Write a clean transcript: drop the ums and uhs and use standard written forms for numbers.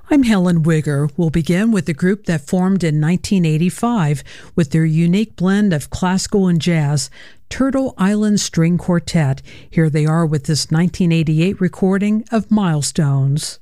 I'm Helen Wigger. We'll begin with the group that formed in 1985 with their unique blend of classical and jazz, Turtle Island String Quartet. Here they are with this 1988 recording of Milestones.